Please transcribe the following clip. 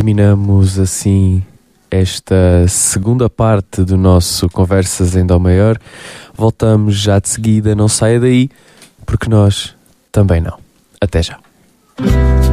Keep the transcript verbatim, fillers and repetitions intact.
terminamos assim esta segunda parte do nosso Conversas em Dó Maior. Voltamos já de seguida, não saia daí, porque nós também não. Até já.